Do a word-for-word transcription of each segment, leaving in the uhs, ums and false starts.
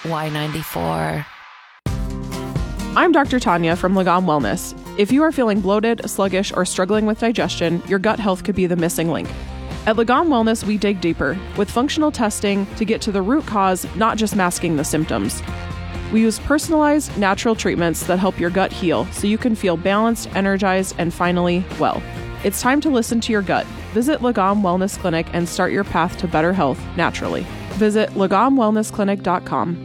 Y ninety-four. I'm Doctor Tanya from Lagom Wellness. If you are feeling bloated, sluggish, or struggling with digestion, your gut health could be the missing link. At Lagom Wellness, we dig deeper with functional testing to get to the root cause, not just masking the symptoms. We use personalized, natural treatments that help your gut heal so you can feel balanced, energized, and finally, well. It's time to listen to your gut. Visit Lagom Wellness Clinic and start your path to better health naturally. Visit lagom wellness clinic dot com.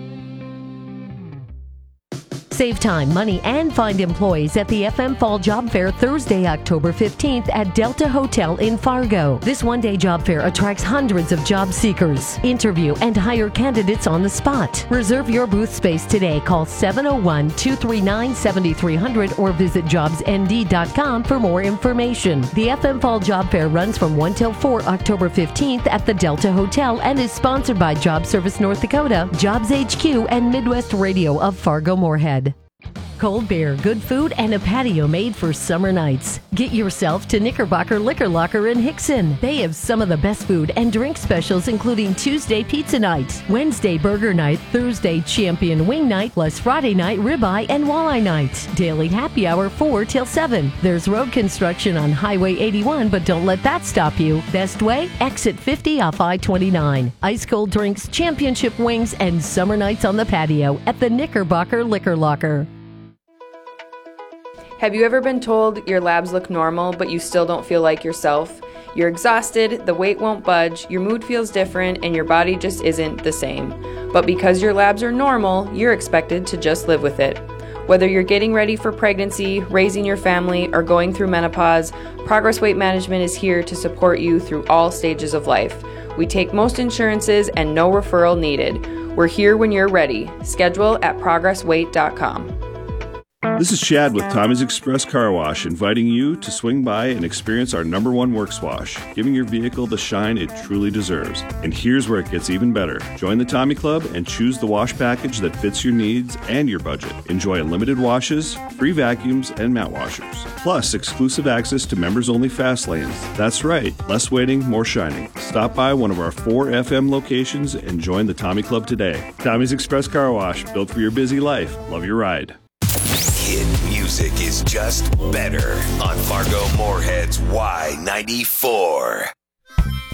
Save time, money, and find employees at the F M Fall Job Fair Thursday, October fifteenth at Delta Hotel in Fargo. This one-day job fair attracts hundreds of job seekers. Interview and hire candidates on the spot. Reserve your booth space today. Call seven oh one, two three nine, seven three zero zero or visit jobs n d dot com for more information. The F M Fall Job Fair runs from one till four October fifteenth at the Delta Hotel and is sponsored by Job Service North Dakota, Jobs H Q, and Midwest Radio of Fargo-Moorhead. Cold beer, good food, and a patio made for summer nights. Get yourself to Knickerbocker Liquor Locker in Hickson. They have some of the best food and drink specials, including Tuesday Pizza Night, Wednesday Burger Night, Thursday Champion Wing Night, plus Friday Night Ribeye and Walleye Night. Daily happy hour four till seven. There's road construction on Highway eighty-one, but don't let that stop you. Best way? Exit fifty off I twenty-nine. Ice cold drinks, championship wings, and summer nights on the patio at the Knickerbocker Liquor Locker. Have you ever been told your labs look normal, but you still don't feel like yourself? You're exhausted, the weight won't budge, your mood feels different, and your body just isn't the same. But because your labs are normal, you're expected to just live with it. Whether you're getting ready for pregnancy, raising your family, or going through menopause, Progress Weight Management is here to support you through all stages of life. We take most insurances and no referral needed. We're here when you're ready. Schedule at progress weight dot com. This is Chad with Tommy's Express Car Wash, inviting you to swing by and experience our number one works wash, giving your vehicle the shine it truly deserves. And here's where it gets even better. Join the Tommy Club and choose the wash package that fits your needs and your budget. Enjoy unlimited washes, free vacuums, and mat washers. Plus, exclusive access to members-only fast lanes. That's right, less waiting, more shining. Stop by one of our four F M locations and join the Tommy Club today. Tommy's Express Car Wash, built for your busy life. Love your ride. Hit music is just better on Fargo Moorhead's Y ninety-four.